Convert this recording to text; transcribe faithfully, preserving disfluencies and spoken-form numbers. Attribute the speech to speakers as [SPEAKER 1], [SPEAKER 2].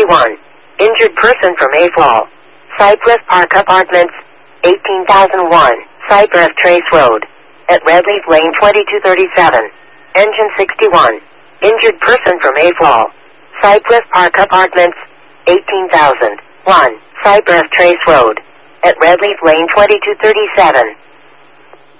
[SPEAKER 1] sixty-one. Injured person from Mayfall. Cypress Park Apartments, eighteen thousand one, Cypress Trace Road. At Redleaf Lane twenty-two thirty-seven. Engine sixty-one. Injured person from Mayfall. Cypress Park Apartments, eighteen thousand one, Cypress Trace Road. At Redleaf Lane twenty-two thirty-seven.